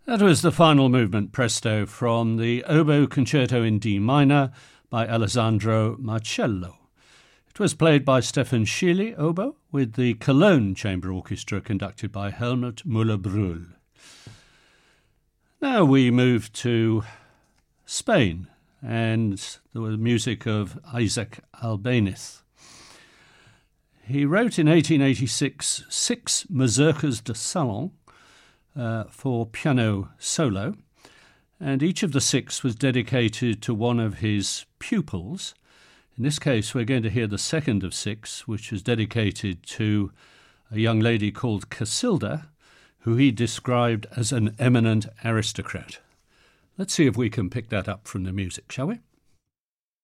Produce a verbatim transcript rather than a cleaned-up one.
That was the final movement, Presto, from the Oboe Concerto in D minor by Alessandro Marcello. It was played by Stefan Schiele, oboe, with the Cologne Chamber Orchestra conducted by Helmut Müller-Brühl. Now we move to Spain and the music of Isaac Albéniz. He wrote in eighteen eighty-six six mazurkas de salon uh, for piano solo, and each of the six was dedicated to one of his pupils. In this case, we're going to hear the second of six, which was dedicated to a young lady called Casilda, who he described as an eminent aristocrat. Let's see if we can pick that up from the music, shall we?